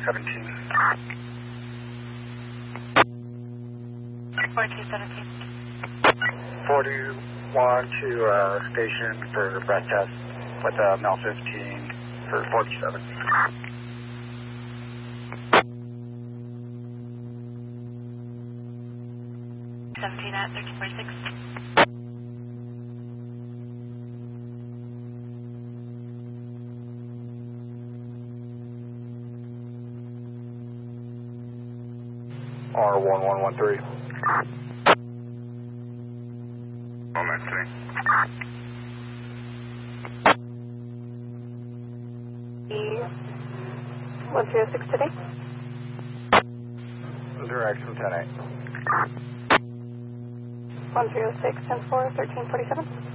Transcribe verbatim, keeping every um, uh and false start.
seventeen. forty-two seventeen. forty-one to uh, station for breath test with uh, Mel fifteen for forty-seven. seventeen at thirteen forty-six. R one one one three. Moment three. one three oh six today. Direction ten eight. one three oh six, ten four, thirteen forty-seven.